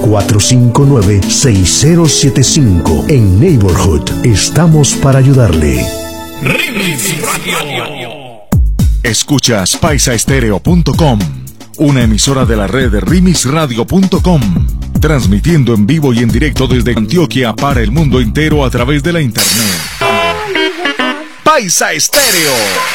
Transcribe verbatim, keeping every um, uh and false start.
cuatro cinco nueve, seis cero siete cinco. En Neighborhood estamos para ayudarle. Remix Radio. Escuchas paisa estéreo punto com, una emisora de la red remix radio punto com, transmitiendo en vivo y en directo desde Antioquia para el mundo entero a través de la internet. Paisa Estéreo.